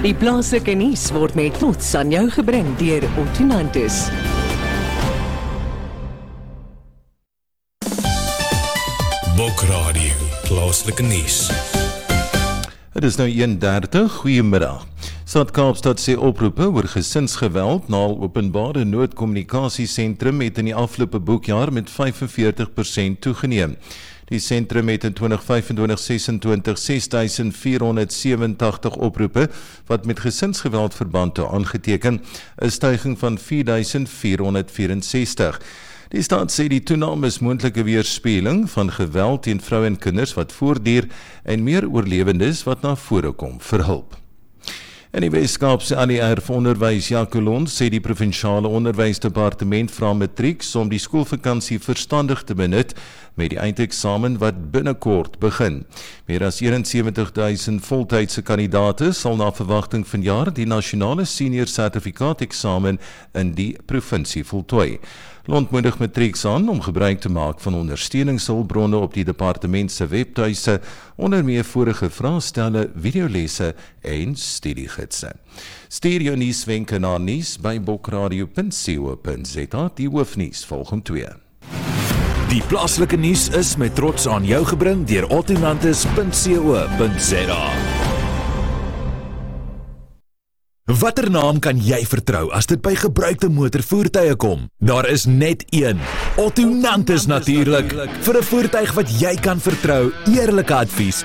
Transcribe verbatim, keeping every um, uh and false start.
Die plaaslike nuus word met trots aan jou gebring deur Ottonantis. Bokradio, plaaslike nuus. Het is nou een dertig, goeiemiddag. Stad Kaapstad sê oproepe oor gesinsgeweld na openbare noodkommunikasiesentrum het in die afgelope boekjaar met vyfenveertig persent toegeneem. Die sentrum het in twintig vyf-en-twintig ses-en-twintig ses duisend vier honderd sewe-en-tagtig oproepe wat met gesinsgeweld verband toe aangeteken, 'n styging van vier duisend vier honderd vyf-en-sestig. Die staat sê die toename is moontlike weerspieëling van geweld teen vroue en kinders wat voortduur en meer oorlewendes wat na vore kom vir hulp. In die Wes-Kaapse A D R vir onderwys Jacques sê die provinsiale onderwysdepartement vra matrieks om die skoolvakansie verstandig te benut met die eindeksamen wat binnekort begin. Meer as eenensewentig duisend voltydse kandidaate sal na verwagting vanjaar die nasionale senior sertifikaat-eksamen in die provinsie voltooi. Ontmoedig matrieks aan om gebruik te maak van ondersteuningshulpbronne op die departement se webtuise, onder meer vorige vraestelle, videolesse en studiegidse. Stuur jou nuuswenke na nuus by bokradio punt co punt za. Die hoofnuus volg om twee. Die plaaslike nuus is met trots aan jou gebring deur ottonantis punt co punt za. Watter naam kan jy vertrou as dit by gebruikte motorvoertuie kom? Daar is net een. Ottonantis natuurlik. Vir 'n voertuig wat jy kan vertrou, eerlike advies